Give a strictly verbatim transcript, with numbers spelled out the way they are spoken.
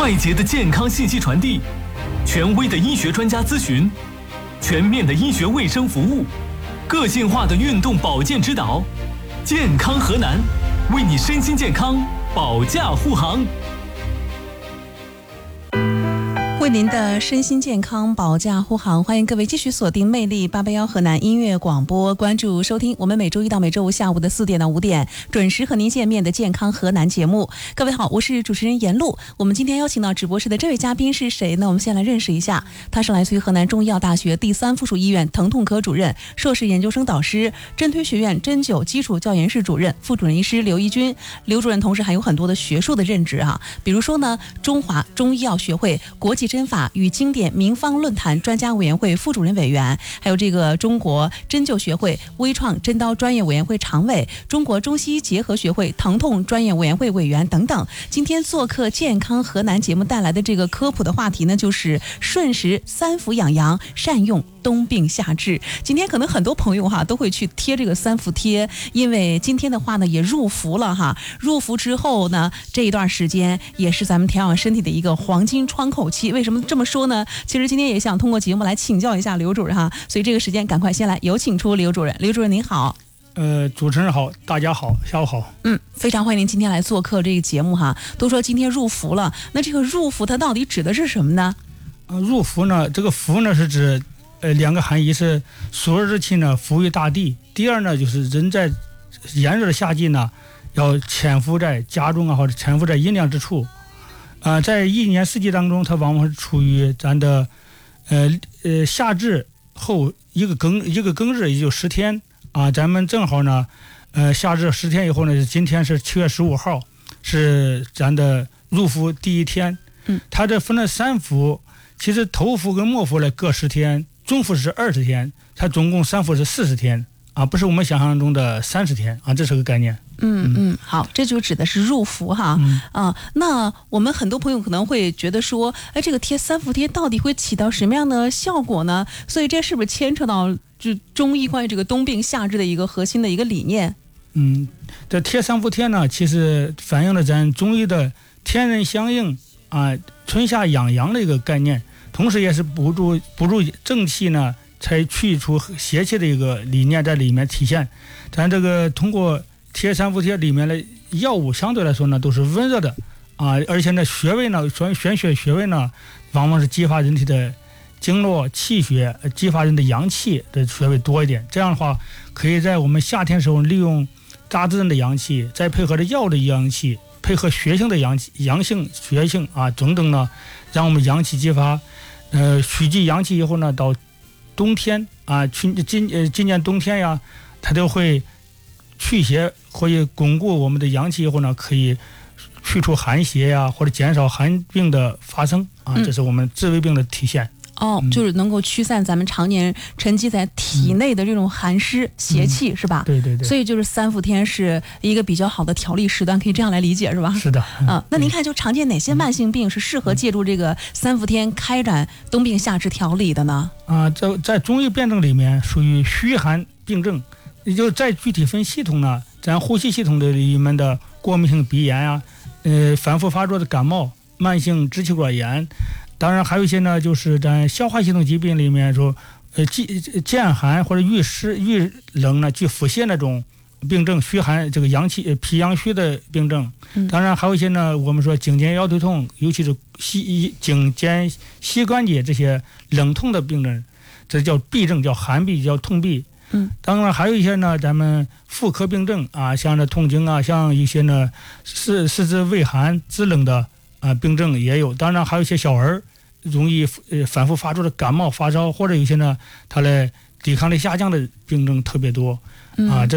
快捷的健康信息传递，权威的医学专家咨询，全面的医学卫生服务，个性化的运动保健指导。健康河南，为你身心健康保驾护航。 为您的身心健康保驾护航，欢迎各位继续锁定魅力八八一河南音乐广播，关注收听我们每周一到每周五下午的四点到五点准时和您见面的健康河南节目。各位好，我是主持人严露。我们今天邀请到直播室的这位嘉宾是谁呢？我们先来认识一下，他是来自于河南中医药大学第三附属医院疼痛科主任、硕士研究生导师、针推学院针灸基础教研室主任、副主任医师刘一军。刘主任同时还有很多的学术的任职啊，比如说呢，中华中医药学会国际针法与经典名方论坛专家委员会副主任委员，还有这个中国针灸学会微创针刀专业委员会常委，中国中西医结合学会疼痛专业委员会委员等等。今天做客健康河南节目带来的这个科普的话题呢，就是顺时三伏养阳，善用冬病夏治。今天可能很多朋友哈都会去贴这个三伏贴，因为今天的话呢也入伏了哈。入伏之后呢，这一段时间也是咱们调养身体的一个黄金窗口期。为什么这么说呢？其实今天也想通过节目来请教一下刘主任哈，所以这个时间赶快先来有请出刘主任。刘主任您好。 呃，主持人好，大家好，下午好。 嗯，非常欢迎您今天来做客这个节目哈。都说今天入伏了，那这个入伏它到底指的是什么呢？ 呃、入伏呢，这个伏呢是指呃两个含义，是暑热之气呢伏于大地。第二呢，就是人在炎热的夏季呢，要潜伏在家中啊，或者潜伏在阴凉之处。啊、呃，在一年四季当中，它往往是处于咱的呃呃夏至后一个庚一个庚日，也就十天啊。咱们正好呢，呃夏至十天以后呢，今天是七月十五号，是咱的入伏第一天。 嗯， 它这分了三伏，其实头伏跟末伏呢各十天，中伏是二十天，它总共三伏是四十天啊，不是我们想象中的三十天啊，这是个概念。 嗯嗯，好，这就指的是入伏哈。 嗯啊，那我们很多朋友可能会觉得说，哎，这个贴三伏贴到底会起到什么样的效果呢？所以这是不是牵扯到就中医关于这个冬病夏治的一个核心的一个理念？ 嗯，这贴三伏贴呢，其实反映了咱中医的天人相应啊，春夏养阳的一个概念，同时也是补助补助正气呢，才去除邪气的一个理念在里面体现。咱这个通过贴三伏贴里面的药物相对来说呢都是温热的啊，而且呢穴位呢玄玄学穴位呢往往是激发人体的经络气血，激发人的阳气的穴位多一点。这样的话，可以在我们夏天时候利用大自然的阳气，再配合着药的阳气，配合血性的阳气、阳性、血性啊等等呢，让我们阳气激发。呃，蓄积阳气以后呢，到冬天啊，去今呃今年冬天呀，它都会去邪，或者巩固我们的阳气以后呢，可以去除寒邪呀，或者减少寒病的发生啊，这是我们治胃病的体现。 哦，就是能够驱散咱们常年沉积在体内的这种寒湿邪气， 嗯、 是吧？ 对对对。 所以就是三伏天是一个比较好的调理时段，可以这样来理解，是吧？ 是的。 嗯、啊，那您看，就常见哪些慢性病是适合借助这个三伏天开展冬病夏治调理的呢？ 啊，在在中医辨证里面属于虚寒病症，也就再具体分系统呢，咱呼吸系统的里面的过敏性鼻炎啊，呃，反复发作的感冒、慢性支气管炎。当然还有一些呢，就是咱消化系统疾病里面说，呃，见寒或者遇湿遇冷呢，具腹泻那种病症，虚寒这个阳气脾阳虚的病症。当然还有一些呢，我们说颈肩腰腿痛，尤其是膝颈肩膝关节这些冷痛的病症，这叫痹症，叫寒痹，叫痛痹。 嗯， 当然还有一些呢，咱们妇科病症啊，像这痛经啊，像一些呢四四肢畏寒肢冷的啊病症也有。当然还有一些小儿容易呃反复发作的感冒发烧，或者有些呢他的抵抗力下降的病症特别多啊。这